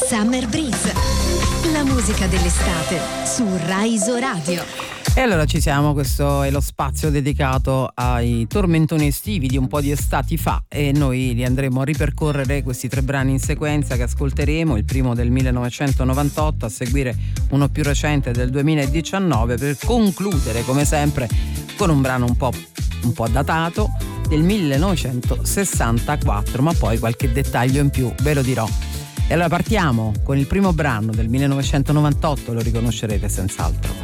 Summer Breeze, la musica dell'estate su Rai Radio. E allora ci siamo, questo è lo spazio dedicato ai tormentoni estivi di un po' di estati fa, e noi li andremo a ripercorrere, questi 3 brani in sequenza che ascolteremo, il primo del 1998, a seguire uno più recente del 2019, per concludere come sempre con un brano un po' datato del 1964, ma poi qualche dettaglio in più ve lo dirò. E allora partiamo con il primo brano del 1998, lo riconoscerete senz'altro.